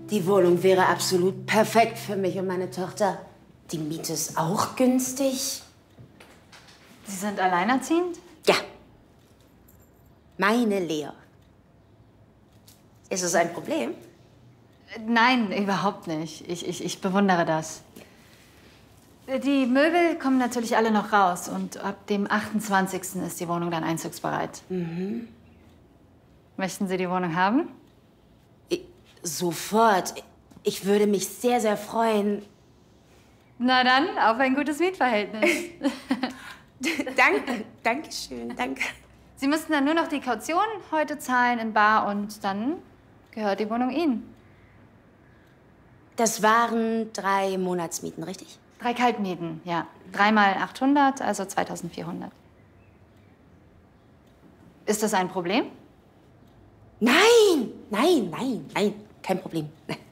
Die Wohnung wäre absolut perfekt für mich und meine Tochter. Die Miete ist auch günstig. Sie sind alleinerziehend? Ja. Meine Lea. Ist es ein Problem? Nein, überhaupt nicht. Ich bewundere das. Die Möbel kommen natürlich alle noch raus und ab dem 28. ist die Wohnung dann einzugsbereit. Mhm. Möchten Sie die Wohnung haben? Sofort. Ich würde mich sehr, sehr freuen. Na dann, auf ein gutes Mietverhältnis. Danke, danke schön, danke. Sie müssten dann nur noch die Kaution heute zahlen in bar und dann gehört die Wohnung Ihnen. Das waren 3 Monatsmieten, richtig? 3 Kaltmieten, ja. 3 mal 800, also 2400. Ist das ein Problem? Nein, nein, nein, nein, kein Problem.